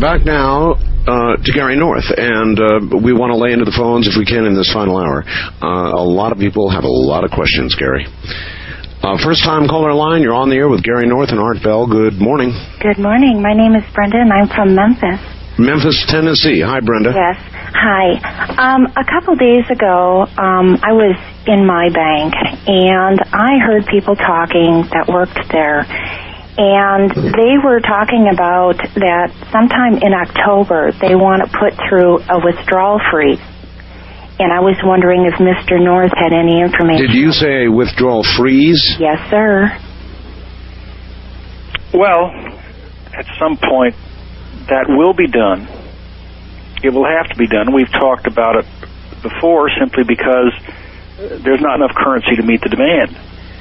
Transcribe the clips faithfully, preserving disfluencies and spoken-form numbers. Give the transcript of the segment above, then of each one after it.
Back now uh, to Gary North, and uh, we want to lay into the phones if we can in this final hour. Uh, a lot of people have a lot of questions, Gary. Uh, first time caller line, you're on the air with Gary North and Art Bell. Good morning. Good morning. My name is Brenda, and I'm from Memphis. Memphis, Tennessee. Hi, Brenda. Yes. Hi. Um, a couple days ago, um, I was in my bank, and I heard people talking that worked there. And they were talking about that sometime in October they want to put through a withdrawal freeze. And I was wondering if Mister North had any information. Did you say a withdrawal freeze? Yes, sir. Well, at some point, that will be done. It will have to be done. We've talked about it before simply because there's not enough currency to meet the demand.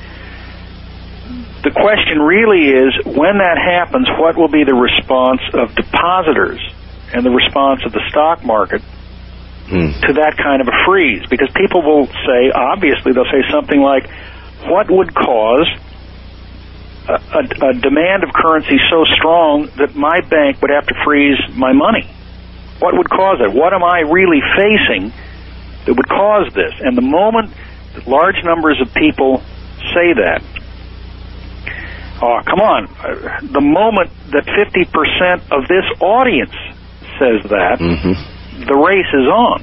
The question really is, when that happens, what will be the response of depositors and the response of the stock market hmm. to that kind of a freeze? Because people will say, obviously, they'll say something like, what would cause a, a, a demand of currency so strong that my bank would have to freeze my money? What would cause it? What am I really facing that would cause this? And the moment that large numbers of people say that, oh, come on. The moment that fifty percent of this audience says that, mm-hmm. the race is on.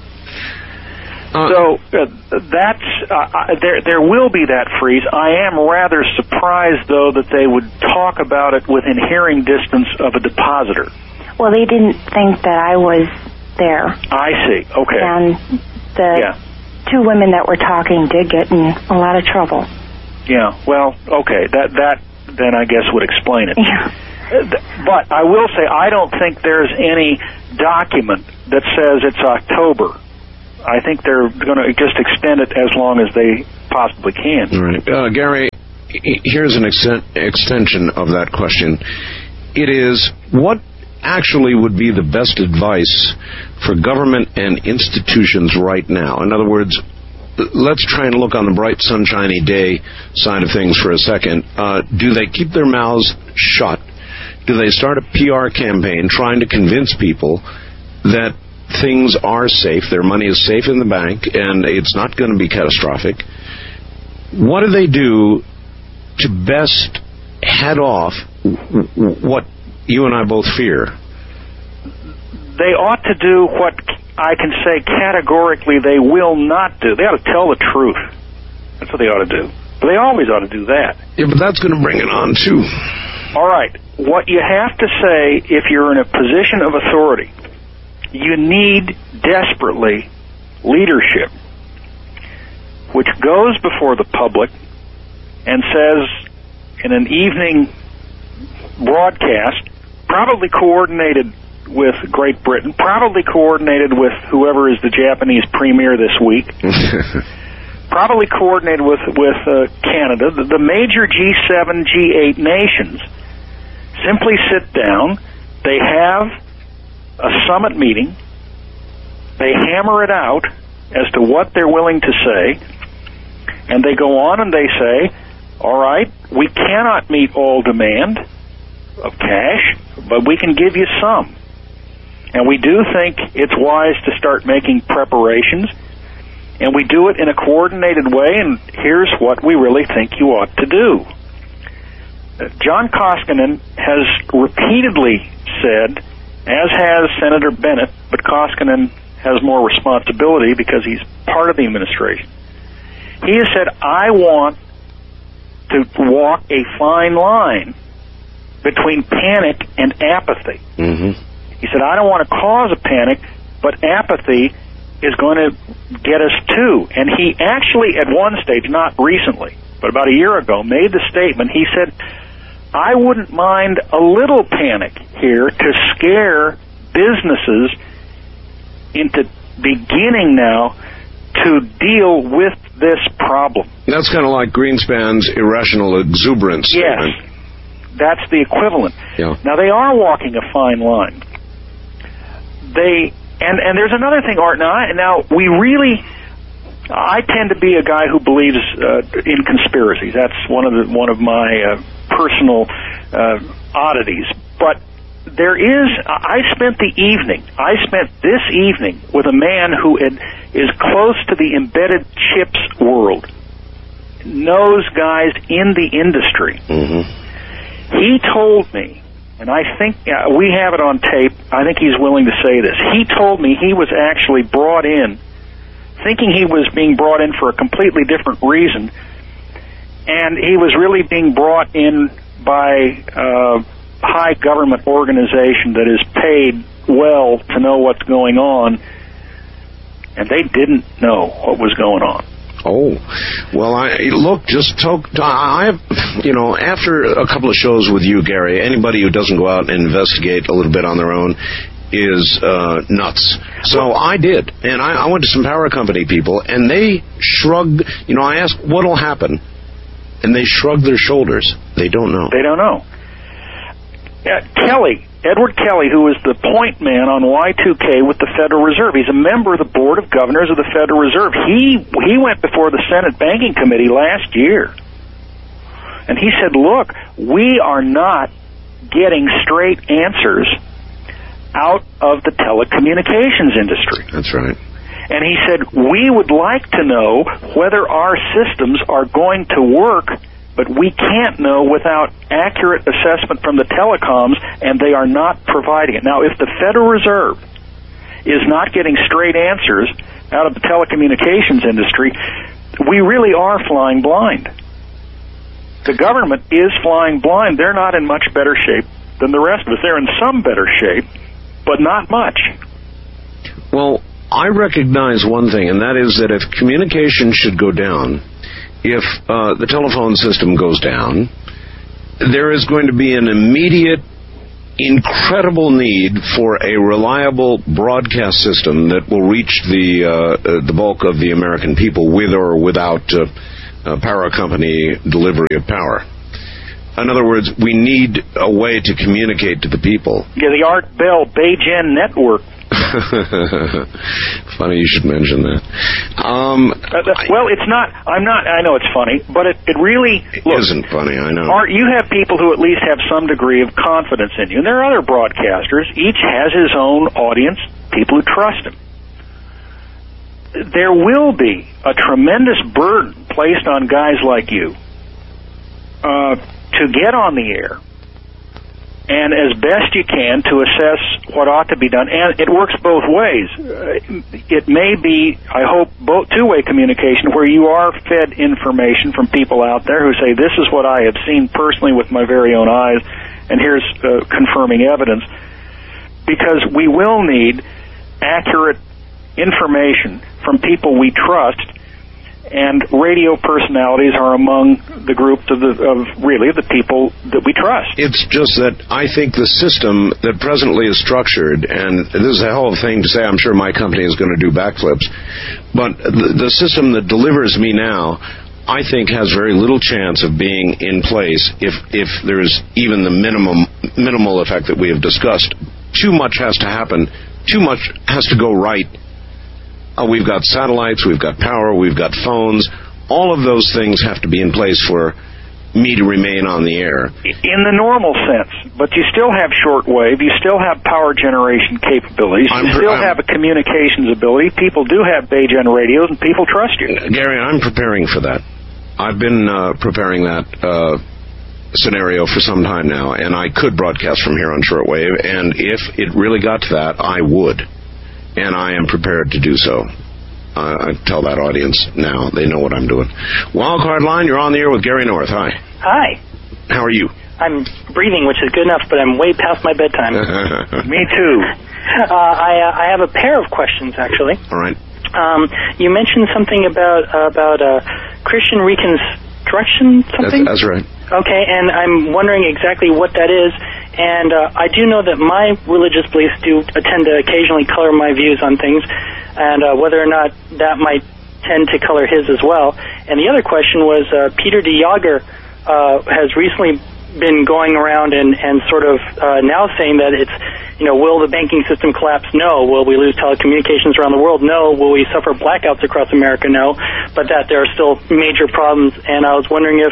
Uh, so uh, that's uh, there. There will be that freeze. I am rather surprised, though, that they would talk about it within hearing distance of a depositor. Well, they didn't think that I was there. I see. Okay. And the yeah. two women that were talking did get in a lot of trouble. Yeah. Well, okay. That that. then I guess would explain it. Yeah. But I will say I don't think there's any document that says it's October. I think they're going to just extend it as long as they possibly can. All right. Uh, Gary, here's an extent, extension of that question. It is, what actually would be the best advice for government and institutions right now? In other words, let's try and look on the bright, sunshiny day side of things for a second. Uh, do they keep their mouths shut? Do they start a P R campaign trying to convince people that things are safe, their money is safe in the bank, and it's not going to be catastrophic? What do they do to best head off what you and I both fear? They ought to do what I can say categorically they will not do. They ought to tell the truth. That's what they ought to do. But they always ought to do that. Yeah, but that's going to bring it on, too. All right. What you have to say, if you're in a position of authority, you need desperately leadership, which goes before the public and says in an evening broadcast, probably coordinated with Great Britain, probably coordinated with whoever is the Japanese premier this week, probably coordinated with, with uh, Canada. The, the major G seven, G eight nations simply sit down, they have a summit meeting, they hammer it out as to what they're willing to say, and they go on and they say, all right, we cannot meet all demand of cash, but we can give you some. And we do think it's wise to start making preparations, and we do it in a coordinated way, and here's what we really think you ought to do. John Koskinen has repeatedly said, as has Senator Bennett, but Koskinen has more responsibility because he's part of the administration. He has said, I want to walk a fine line between panic and apathy. Mm-hmm. He said, I don't want to cause a panic, but apathy is going to get us too. And he actually, at one stage, not recently, but about a year ago, made the statement, he said, I wouldn't mind a little panic here to scare businesses into beginning now to deal with this problem. That's kind of like Greenspan's irrational exuberance statement. Yes, that's the equivalent. Yeah. Now, they are walking a fine line. They and and there's another thing, Art. Now, I, now we really, I tend to be a guy who believes uh, in conspiracies. That's one of the one of my uh, personal uh, oddities. But there is, I spent the evening, I spent this evening with a man who had, is close to the embedded chips world, knows guys in the industry. Mm-hmm. He told me, and I think uh, we have it on tape, I think he's willing to say this, he told me he was actually brought in, thinking he was being brought in for a completely different reason, and he was really being brought in by a high government organization that is paid well to know what's going on, and they didn't know what was going on. Oh, well, I look, just talk, I have, you know, after a couple of shows with you, Gary, anybody who doesn't go out and investigate a little bit on their own is uh, nuts. So I did, and I, I went to some power company people, and they shrugged, you know, I asked, what'll happen? And they shrugged their shoulders. They don't know. They don't know. Uh, Kelly, Edward Kelly, who is the point man on Y two K with the Federal Reserve, he's a member of the Board of Governors of the Federal Reserve. He he went before the Senate Banking Committee last year, and he said, look, we are not getting straight answers out of the telecommunications industry. That's right. And he said, we would like to know whether our systems are going to work, but we can't know without accurate assessment from the telecoms, and they are not providing it. Now, if the Federal Reserve is not getting straight answers out of the telecommunications industry, we really are flying blind. The government is flying blind. They're not in much better shape than the rest of us. They're in some better shape, but not much. Well, I recognize one thing, and that is that if communication should go down, if uh, the telephone system goes down, there is going to be an immediate, incredible need for a reliable broadcast system that will reach the uh, uh, the bulk of the American people with or without uh, uh, power company delivery of power. In other words, we need a way to communicate to the people. Yeah, the Art Bell Beijing network. Funny you should mention that. Um, uh, well, it's not. I'm not. I know it's funny, but it, it really it look, isn't funny. I know. Art, you have people who at least have some degree of confidence in you, and there are other broadcasters. Each has his own audience, people who trust him. There will be a tremendous burden placed on guys like you uh, to get on the air and as best you can to assess what ought to be done. And it works both ways. It may be, I hope, both two-way communication where you are fed information from people out there who say, this is what I have seen personally with my very own eyes, and here's uh, confirming evidence. Because we will need accurate information from people we trust, and radio personalities are among the group of, the, of really the people that we trust. It's just that I think the system that presently is structured, and this is a hell of a thing to say, I'm sure my company is going to do backflips, but the, the system that delivers me now, I think has very little chance of being in place if, if there's even the minimum minimal effect that we have discussed. Too much has to happen. Too much has to go right. Uh, we've got satellites, we've got power, we've got phones. All of those things have to be in place for me to remain on the air. In the normal sense, but you still have shortwave, you still have power generation capabilities, I'm you pre- still I'm, have a communications ability, people do have Beijing radios, and people trust you. Gary, I'm preparing for that. I've been uh, preparing that uh, scenario for some time now, and I could broadcast from here on shortwave, and if it really got to that, I would. And I am prepared to do so. Uh, I tell that audience now. They know what I'm doing. Wildcard Line, you're on the air with Gary North. Hi. Hi. How are you? I'm breathing, which is good enough, but I'm way past my bedtime. Me too. Uh, I, uh, I have a pair of questions, actually. All right. Um, you mentioned something about about uh, Christian Reconstruction, something? That's, that's right. Okay, and I'm wondering exactly what that is. And uh, I do know that my religious beliefs do tend to occasionally color my views on things, and uh, whether or not that might tend to color his as well. And the other question was, uh, Peter de Jager uh, has recently been going around and, and sort of uh, now saying that it's, you know, will the banking system collapse? No. Will we lose telecommunications around the world? No. Will we suffer blackouts across America? No. But that there are still major problems, and I was wondering if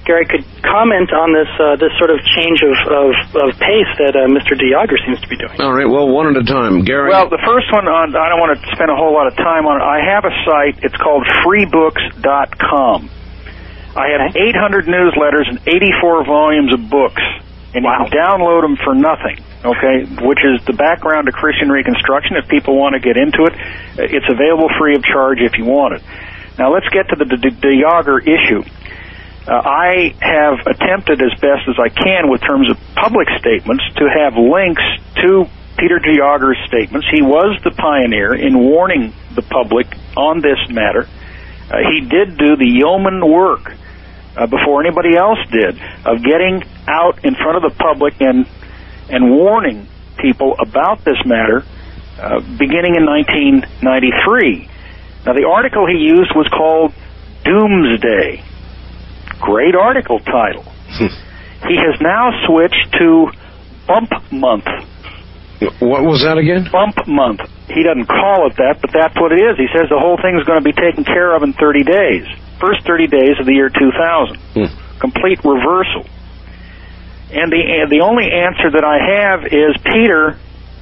Gary could comment on this uh, this sort of change of, of, of pace that uh, Mister DeYager seems to be doing. All right, well, one at a time. Gary? Well, the first one, on, I don't want to spend a whole lot of time on it. I have a site. It's called free books dot com. I have eight hundred newsletters and eighty-four volumes of books, and wow. you can download them for nothing, okay, which is the background to Christian Reconstruction. If people want to get into it, it's available free of charge if you want it. Now, let's get to the DeYager issue. Uh, I have attempted as best as I can with terms of public statements to have links to Peter DeYager's statements. He was the pioneer in warning the public on this matter. Uh, he did do the yeoman work Uh, before anybody else did, of getting out in front of the public and and warning people about this matter uh, beginning in nineteen ninety-three. Now, the article he used was called Doomsday. Great article title. He has now switched to Bump Month. What was that again? Bump Month. He doesn't call it that, but that's what it is. He says the whole thing is going to be taken care of in thirty days. First thirty days of the year two thousand. Hmm. Complete reversal. And the uh, the only answer that I have is, Peter,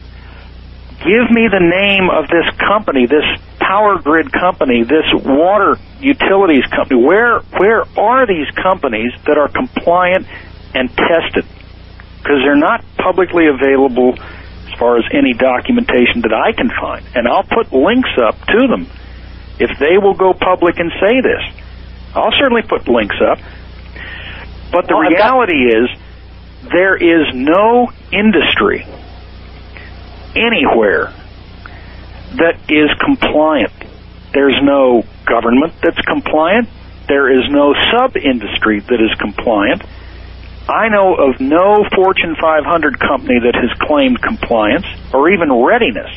give me the name of this company, this power grid company, this water utilities company. Where where are these companies that are compliant and tested? Because they're not publicly available as far as any documentation that I can find. And I'll put links up to them if they will go public and say this. I'll certainly put links up. But the well, reality is, there is no industry anywhere that is compliant. There's no government that's compliant. There is no sub-industry that is compliant. I know of no Fortune five hundred company that has claimed compliance or even readiness.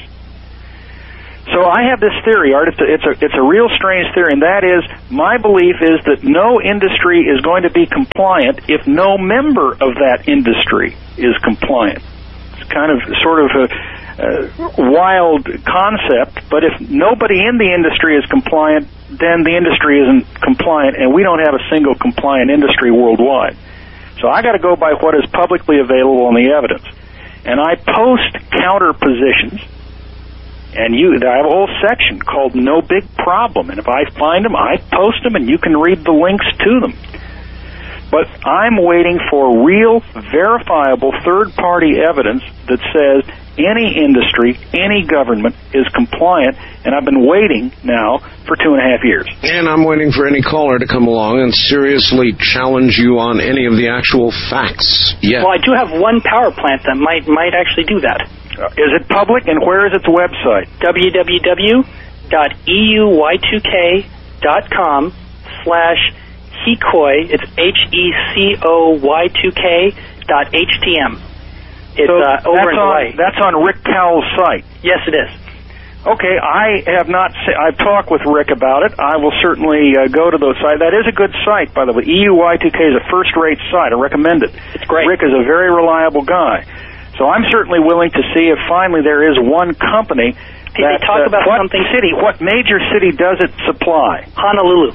So I have this theory, Art. It's a, it's a, it's a real strange theory, and that is, my belief is that no industry is going to be compliant if no member of that industry is compliant. It's kind of sort of a, a wild concept, but if nobody in the industry is compliant, then the industry isn't compliant, and we don't have a single compliant industry worldwide. So I got to go by what is publicly available on the evidence. And I post counter positions. And you, I have a whole section called No Big Problem. And if I find them, I post them, and you can read the links to them. But I'm waiting for real, verifiable, third-party evidence that says any industry, any government is compliant, and I've been waiting now for two and a half years. And I'm waiting for any caller to come along and seriously challenge you on any of the actual facts. Yeah. Well, I do have one power plant that might might actually do that. Uh, is it public, and where is its website? w w w dot e u y two k dot com slash Hekoi. It's H E C O Y two K dot H T M. It's so uh, over in Hawaii. On, that's on Rick Powell's site. Yes, it is. Okay, I have not. Se- I've talked with Rick about it. I will certainly uh, go to those sites. That is a good site, by the way. E U Y two K is a first-rate site. I recommend it. It's great. Rick is a very reliable guy. So I'm certainly willing to see if finally there is one company Did that, they talk uh, about what something? city, what major city does it supply? Honolulu.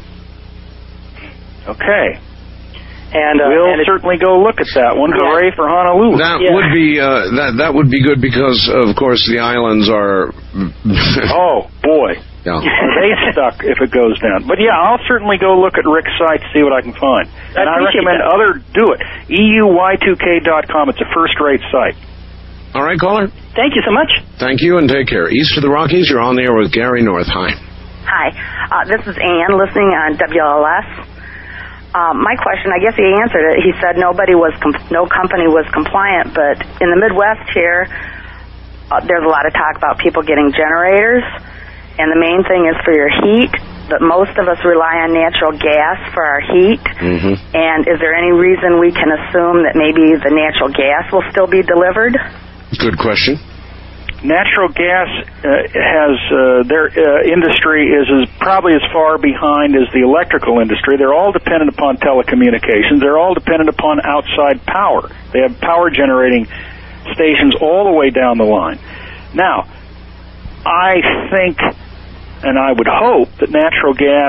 Okay. And uh, we'll and certainly go look at that one. Yeah. Hooray for Honolulu! That yeah. would be uh, that that would be good because, of course, the islands are. Oh boy, yeah. Are they stuck if it goes down? But yeah, I'll certainly go look at Rick's site to see what I can find. I and I recommend that. other do it. E U Y two K dot com. It's a first-rate site. All right, caller. Thank you so much. Thank you, and take care. East of the Rockies, you're on the air with Gary North. Hi. Hi. Uh, this is Ann, listening on W L S. Um, my question, I guess he answered it. He said nobody was, com- no company was compliant, but in the Midwest here, uh, there's a lot of talk about people getting generators, and the main thing is for your heat, but most of us rely on natural gas for our heat. Mm-hmm. And is there any reason we can assume that maybe the natural gas will still be delivered? Good question. Natural gas uh, has uh, their uh, industry is as probably as far behind as the electrical industry. They're all dependent upon telecommunications. They're all dependent upon outside power. They have power generating stations all the way down the line. Now, I think, and I would hope, that natural gas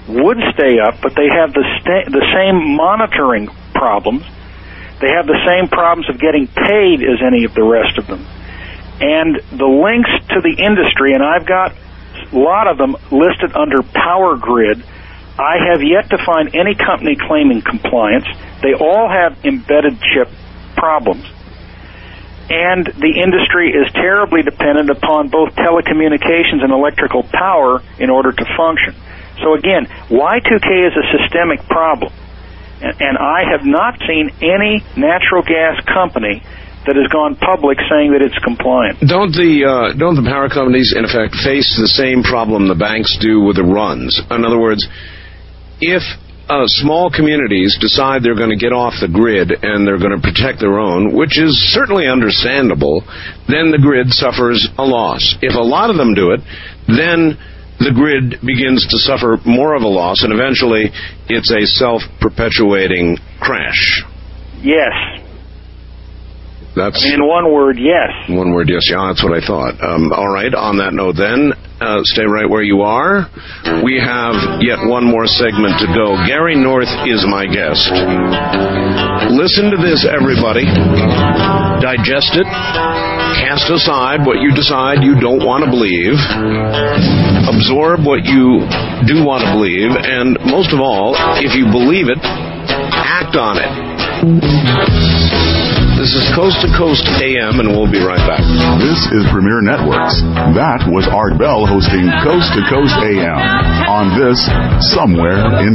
would stay up, but they have the sta- the same monitoring problems. They have the same problems of getting paid as any of the rest of them. And the links to the industry, and I've got a lot of them listed under Power Grid. I have yet to find any company claiming compliance. They all have embedded chip problems. And the industry is terribly dependent upon both telecommunications and electrical power in order to function. So again, Y two K is a systemic problem. And, and I have not seen any natural gas company that has gone public saying that it's compliant. Don't the uh, don't the power companies, in effect, face the same problem the banks do with the runs? In other words, if uh, small communities decide they're going to get off the grid and they're going to protect their own, which is certainly understandable, then the grid suffers a loss. If a lot of them do it, then the grid begins to suffer more of a loss, and eventually it's a self-perpetuating crash. Yes. That's in one word, yes. One word, yes. Yeah, that's what I thought. Um, all right, on that note then, uh, stay right where you are. We have yet one more segment to go. Gary North is my guest. Listen to this, everybody. Digest it. Cast aside what you decide you don't want to believe. Absorb what you do want to believe. And most of all, if you believe it, act on it. This is Coast to Coast A M, and we'll be right back. This is Premier Networks. That was Art Bell hosting Coast to Coast A M on this Somewhere in